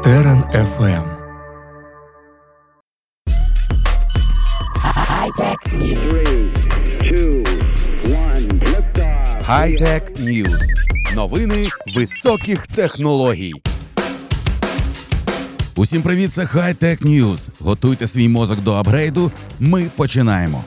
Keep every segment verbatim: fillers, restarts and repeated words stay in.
Терен еф ем. Хай-Тек Ньюз. Новини високих технологій. Усім привіт, це Хай-Тек Ньюз. Готуйте свій мозок до апгрейду. Ми починаємо.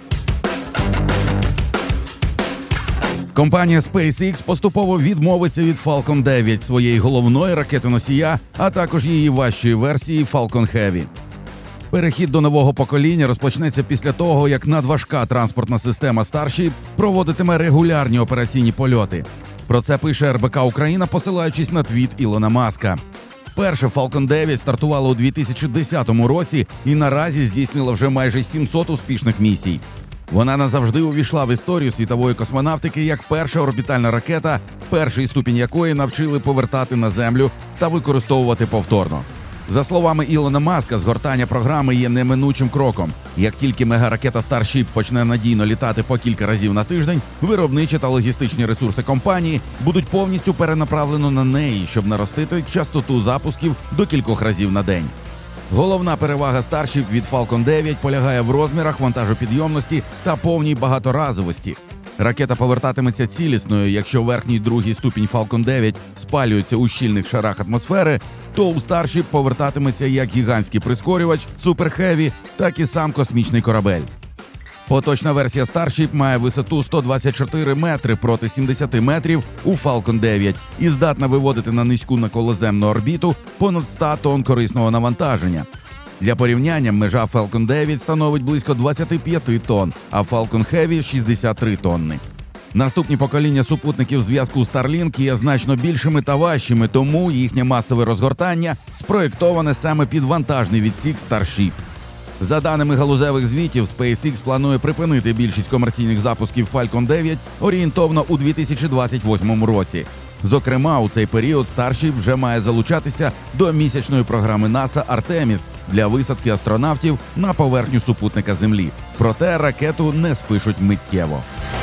Компанія SpaceX поступово відмовиться від Falcon дев'ять, своєї головної ракети-носія, а також її важчої версії Falcon Heavy. Перехід до нового покоління розпочнеться після того, як надважка транспортна система Starship проводитиме регулярні операційні польоти. Про це пише ер бе ка Україна, посилаючись на твіт Ілона Маска. Перше Falcon дев'ять стартувало у дві тисячі десятому році і наразі здійснила вже майже сімсот успішних місій. Вона назавжди увійшла в історію світової космонавтики як перша орбітальна ракета, перший ступінь якої навчили повертати на Землю та використовувати повторно. За словами Ілона Маска, згортання програми є неминучим кроком. Як тільки мегаракета Starship почне надійно літати по кілька разів на тиждень, виробничі та логістичні ресурси компанії будуть повністю перенаправлено на неї, щоб наростити частоту запусків до кількох разів на день. Головна перевага Starship від Falcon дев'ять полягає в розмірах, вантажопідйомності та повній багаторазовості. Ракета повертатиметься цілісною, якщо верхній другий ступінь Falcon дев'ять спалюється у щільних шарах атмосфери, то у Starship повертатиметься як гігантський прискорювач, Super Heavy, так і сам космічний корабель. Поточна версія Starship має висоту сто двадцять чотири метри проти сімдесят метрів у Falcon дев'ять і здатна виводити на низьку наколоземну орбіту понад сто тонн корисного навантаження. Для порівняння, межа Falcon дев'ять становить близько двадцять п'ять тонн, а Falcon Heavy – шістдесят три тонни. Наступні покоління супутників зв'язку Starlink є значно більшими та важчими, тому їхнє масове розгортання спроєктоване саме під вантажний відсік Starship. За даними галузевих звітів, SpaceX планує припинити більшість комерційних запусків Falcon дев'ять орієнтовно у дві тисячі двадцять восьмому році. Зокрема, у цей період Starship вже має залучатися до місячної програми НАСА Артеміс для висадки астронавтів на поверхню супутника Землі. Проте ракету не спишуть миттєво.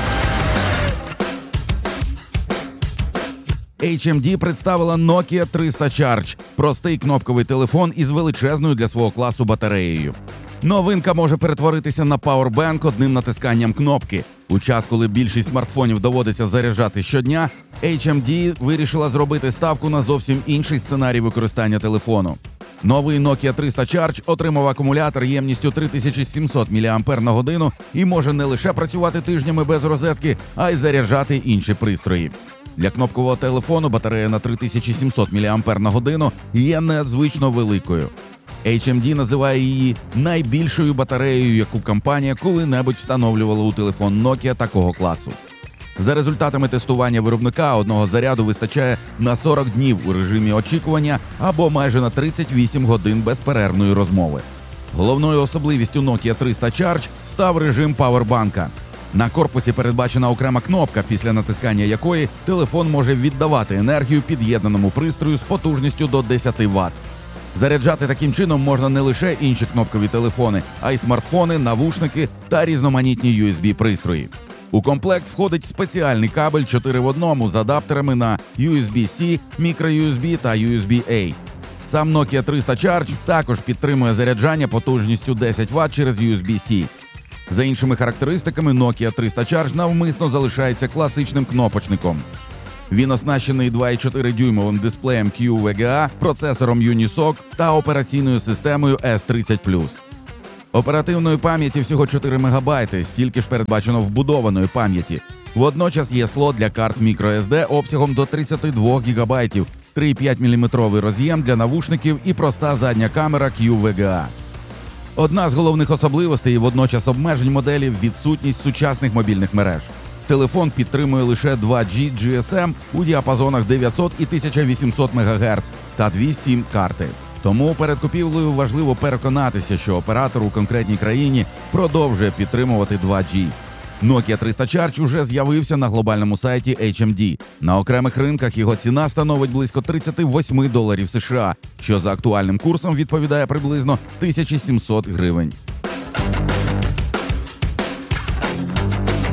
ейч ем ді представила Nokia триста Charge – простий кнопковий телефон із величезною для свого класу батареєю. Новинка може перетворитися на пауербенк одним натисканням кнопки. У час, коли більшість смартфонів доводиться заряджати щодня, ейч ем ді вирішила зробити ставку на зовсім інший сценарій використання телефону. Новий Nokia триста Charge отримав акумулятор ємністю три тисячі сімсот міліампер на годину і може не лише працювати тижнями без розетки, а й заряджати інші пристрої. Для кнопкового телефону батарея на три тисячі сімсот міліампер на годину є надзвично великою. ейч ем ді називає її найбільшою батареєю, яку компанія коли-небудь встановлювала у телефон Nokia такого класу. За результатами тестування виробника одного заряду вистачає на сорок днів у режимі очікування або майже на тридцять вісім годин безперервної розмови. Головною особливістю Nokia триста Charge став режим павербанка. На корпусі передбачена окрема кнопка, після натискання якої телефон може віддавати енергію під'єднаному пристрою з потужністю до десять ватт. Заряджати таким чином можна не лише інші кнопкові телефони, а й смартфони, навушники та різноманітні ю ес бі-пристрої. У комплект входить спеціальний кабель чотири в одному з адаптерами на ю ес бі-C, мікро-ю ес бі та ю ес бі-A. Сам Nokia триста Charge також підтримує заряджання потужністю десять ватт через ю ес бі-C. За іншими характеристиками, Nokia триста Charge навмисно залишається класичним кнопочником. Він оснащений два і чотири дюймовим дисплеєм кью ві джі ей, процесором Unisoc та операційною системою ес тридцять плюс. Оперативної пам'яті всього чотири мегабайти, стільки ж передбачено вбудованої пам'яті. Водночас є слот для карт microSD обсягом до тридцять два гігабайтів, три і п'ять міліметровий роз'єм для навушників і проста задня камера кью ві джі ей. Одна з головних особливостей і водночас обмежень моделі – відсутність сучасних мобільних мереж. Телефон підтримує лише два джі джі ес ем у діапазонах дев'ятсот і тисяча вісімсот мегагерц та дві сім-карти. Тому перед купівлею важливо переконатися, що оператор у конкретній країні продовжує підтримувати два джі. Nokia триста Charge уже з'явився на глобальному сайті ейч ем ді. На окремих ринках його ціна становить близько тридцять вісім доларів США, що за актуальним курсом відповідає приблизно тисяча сімсот гривень.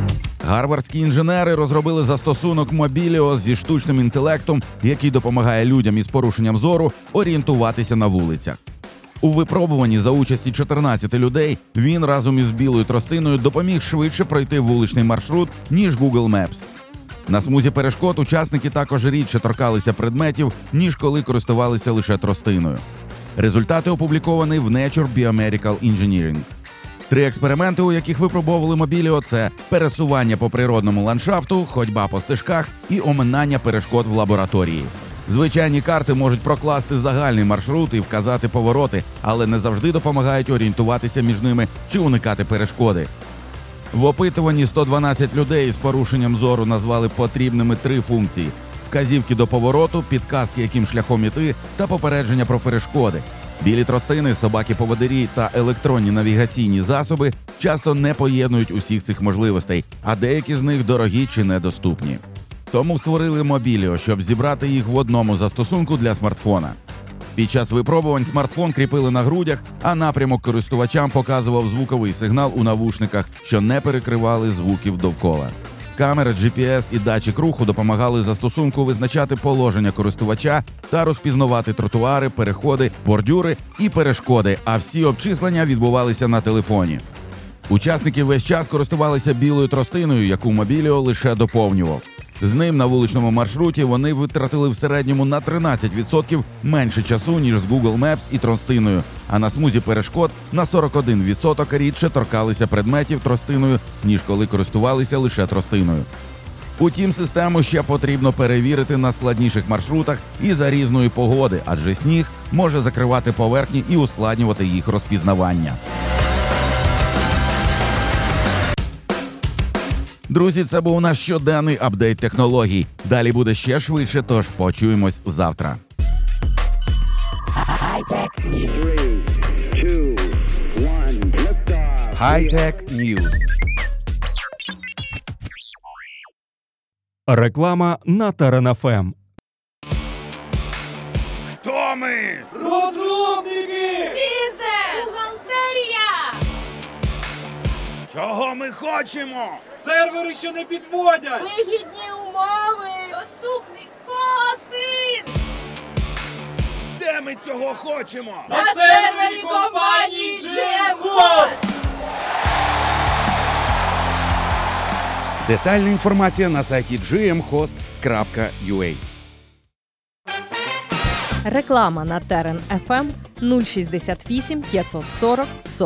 Гарвардські інженери розробили застосунок Mobilio зі штучним інтелектом, який допомагає людям із порушенням зору орієнтуватися на вулицях. У випробуванні за участі чотирнадцяти людей він разом із білою тростиною допоміг швидше пройти вуличний маршрут, ніж Google Maps. На смузі перешкод учасники також рідше торкалися предметів, ніж коли користувалися лише тростиною. Результати опубліковані в Nature Biomedical Engineering. Три експерименти, у яких випробовували Mobilio – це пересування по природному ландшафту, ходьба по стежках і оминання перешкод в лабораторії. Звичайні карти можуть прокласти загальний маршрут і вказати повороти, але не завжди допомагають орієнтуватися між ними чи уникати перешкоди. В опитуванні сто дванадцять людей з порушенням зору назвали потрібними три функції – вказівки до повороту, підказки, яким шляхом іти, та попередження про перешкоди. Білі тростини, собаки-поводирі та електронні навігаційні засоби часто не поєднують усіх цих можливостей, а деякі з них дорогі чи недоступні. Тому створили Mobilio, щоб зібрати їх в одному застосунку для смартфона. Під час випробувань смартфон кріпили на грудях, а напрямок користувачам показував звуковий сигнал у навушниках, що не перекривали звуків довкола. Камера, джі пі ес і датчик руху допомагали застосунку визначати положення користувача та розпізнавати тротуари, переходи, бордюри і перешкоди, а всі обчислення відбувалися на телефоні. Учасники весь час користувалися білою тростиною, яку Mobilio лише доповнював. З ним на вуличному маршруті вони витратили в середньому на тринадцять відсотків менше часу, ніж з Google Maps і тростиною, а на смузі перешкод на сорок один відсоток рідше торкалися предметів тростиною, ніж коли користувалися лише тростиною. Утім, систему ще потрібно перевірити на складніших маршрутах і за різної погоди, адже сніг може закривати поверхні і ускладнювати їх розпізнавання. Друзі, це був наш щоденний апдейт технологій. Далі буде ще швидше, тож почуємось завтра. High-Tech News. Реклама на Терен еф ем. Хто ми? Розробники! Бізнес! Бухгалтерія! Чого ми хочемо? Сервери, що не підводять! Вигідні умови! Доступний хостинг! Де ми цього хочемо? На сервері компанії джі ем Host! Детальна інформація на сайті джі ем хост крапка ю а. Реклама на Терен еф ем нуль шістдесят вісім п'ятсот сорок сорок